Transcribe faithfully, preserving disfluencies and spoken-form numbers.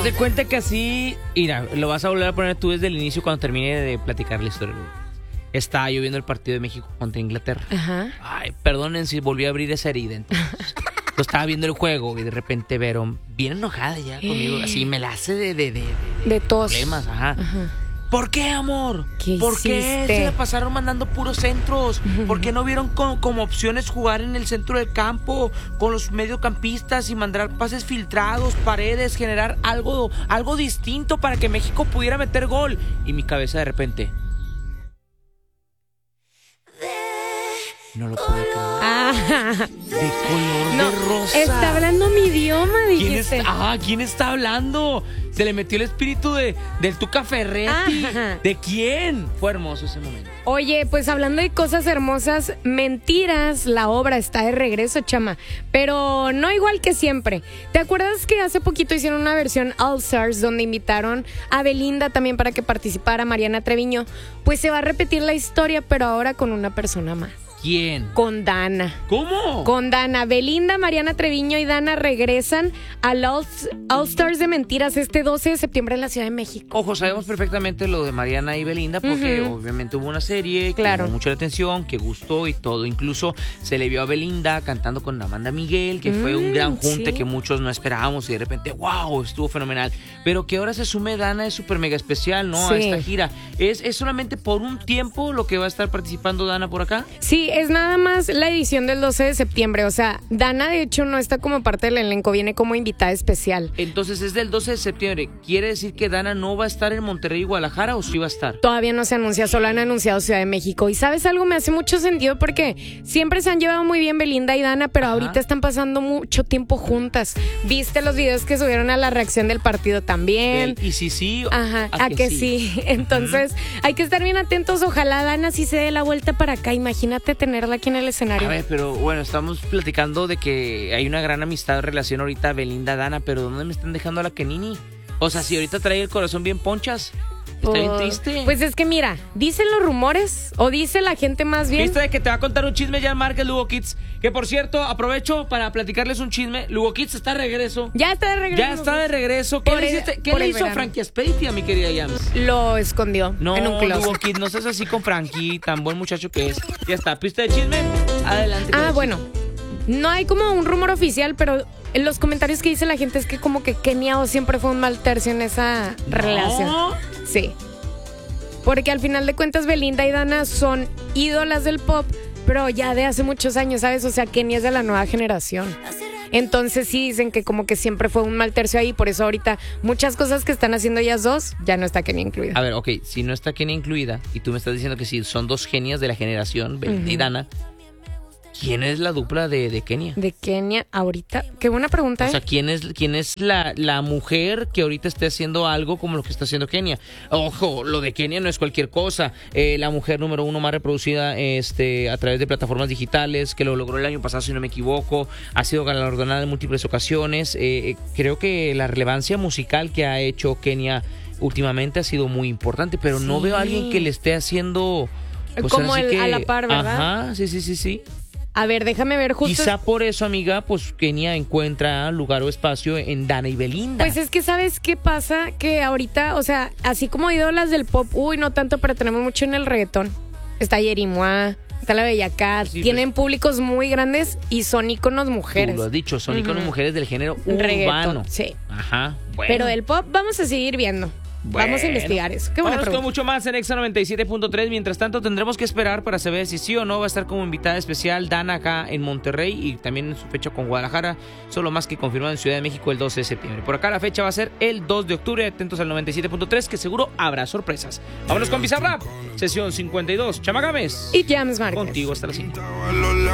de cuenta que así, mira, lo vas a volver a poner tú desde el inicio cuando termine de platicar la historia. Estaba yo viendo el partido de México contra Inglaterra. Ajá. Ay, perdonen si volví a abrir esa herida. Entonces, yo estaba viendo el juego y de repente Vero, bien enojada ya conmigo, así me la hace de... De, de, de, de tos. Problemas, ajá. Ajá. ¿Por qué, amor? ¿Qué ¿Por qué hiciste? se la pasaron mandando puros centros? ¿Por qué no vieron co- como opciones jugar en el centro del campo con los mediocampistas y mandar pases filtrados, paredes, generar algo, algo distinto para que México pudiera meter gol? Y mi cabeza de repente... No lo puedo creer. Ah. De color No, de rosa. está hablando mi idioma, ¿Quién dijiste. está, ah, ¿quién está hablando? Se le metió el espíritu de, del Tuca Ferretti. Ajá. ¿De quién? Fue hermoso ese momento. Oye, pues hablando de cosas hermosas, Mentiras, la obra está de regreso, chama. Pero no igual que siempre. ¿Te acuerdas que hace poquito hicieron una versión All Stars donde invitaron a Belinda también para que participara, Mariana Treviño? Pues se va a repetir la historia, pero ahora con una persona más. ¿Quién? Con Dana. ¿Cómo? Con Dana. Belinda, Mariana Treviño y Dana regresan al All, All Stars de Mentiras este doce de septiembre en la Ciudad de México. Ojo, sabemos perfectamente lo de Mariana y Belinda porque Uh-huh. obviamente hubo una serie que Claro. llamó mucho la atención, que gustó y todo. Incluso se le vio a Belinda cantando con Amanda Miguel, que fue un Mm, gran junte sí. que muchos no esperábamos y de repente, wow, estuvo fenomenal. Pero que ahora se sume Dana es súper mega especial, ¿no? A Sí. esta gira. ¿Es, ¿Es solamente por un tiempo lo que va a estar participando Dana por acá? Sí, es nada más la edición del doce de septiembre. O sea, Dana de hecho no está como parte del elenco, viene como invitada especial. Entonces es del doce de septiembre. ¿Quiere decir que Dana no va a estar en Monterrey y Guadalajara o sí va a estar? Todavía no se anuncia, solo han anunciado Ciudad de México. Y ¿sabes algo? Me hace mucho sentido porque siempre se han llevado muy bien Belinda y Dana, pero Ajá. ahorita están pasando mucho tiempo juntas. ¿Viste los videos que subieron a la reacción del partido también? Y si sí, Ajá, a, que, sí. Entonces, uh-huh. hay que estar bien atentos. Ojalá Dana sí se dé la vuelta para acá. Imagínate tenerla aquí en el escenario. A ver, pero bueno, estamos platicando de que hay una gran amistad, relación ahorita Belinda-Dana, pero ¿dónde me están dejando a la Kenini? O sea, si ahorita trae el corazón bien ponchas, está bien triste. Pues es que mira, dicen los rumores, o dice la gente más bien. ¿Viste de que te va a contar un chisme Jan Márquez, Lugo Kids? Que por cierto, aprovecho para platicarles un chisme. Lugo Kids está de regreso. Ya está de regreso. Ya está de regreso. ¿Qué Por le, el- hiciste? ¿Qué por le el hizo verano. Frankie Aspeiti a mi querida Yams? Lo escondió No, en un closet. Lugo Kids, no seas así con Frankie, tan buen muchacho que es. Ya está, ¿piste de chisme? Adelante. con Ah, el bueno. chisme. No hay como un rumor oficial, pero en los comentarios que dice la gente es que como que Kenia O siempre fue un mal tercio en esa No. relación. Sí. Porque al final de cuentas Belinda y Dana son ídolas del pop, pero ya de hace muchos años, ¿sabes? O sea, Kenia es de la nueva generación. Entonces sí dicen que como que siempre fue un mal tercio ahí, por eso ahorita muchas cosas que están haciendo ellas dos, ya no está Kenia incluida. A ver, ok, si no está Kenia incluida y tú me estás diciendo que sí, son dos genias de la generación, Belinda y Ujú. Dana, ¿quién es la dupla de, de Kenia? De Kenia ahorita, qué buena pregunta, ¿eh? O sea, ¿quién es, quién es la, la mujer que ahorita esté haciendo algo como lo que está haciendo Kenia? Ojo, lo de Kenia no es cualquier cosa. Eh, la mujer número uno más reproducida este, a través de plataformas digitales, que lo logró el año pasado, si no me equivoco. Ha sido galardonada en múltiples ocasiones. Eh, creo que la relevancia musical que ha hecho Kenia últimamente ha sido muy importante, pero no Sí. veo a alguien que le esté haciendo... pues, Como ahora sí el- que- a la par, ¿verdad? Ajá, sí, sí, sí, sí. A ver, déjame ver justo. Quizá por eso, amiga, pues Kenia encuentra lugar o espacio en Dana y Belinda. Pues es que, ¿sabes qué pasa? Que ahorita, o sea, así como ídolas del pop, uy, no tanto, pero tenemos mucho en el reggaetón. Está Yerimoa, está la Bella Cat, Sí, tienen públicos muy grandes y son íconos mujeres. Tú lo has dicho, son Ujú. íconos mujeres del género Reggaetón, urbano. sí. Ajá, bueno. Pero del pop vamos a seguir viendo. Vamos a Bueno. investigar eso. Qué buena Vámonos con pregunta. mucho más en Exa noventa y siete punto tres. Mientras tanto, tendremos que esperar para saber si sí o no va a estar como invitada especial Dana acá en Monterrey y también en su fecha con Guadalajara. Solo más que confirmado en Ciudad de México el doce de septiembre. Por acá la fecha va a ser el dos de octubre. Atentos al noventa y siete punto tres, que seguro habrá sorpresas. Vámonos con Bizarrap, sesión cincuenta y dos. Chama Gámez. Y James Márquez. Contigo hasta la cinco.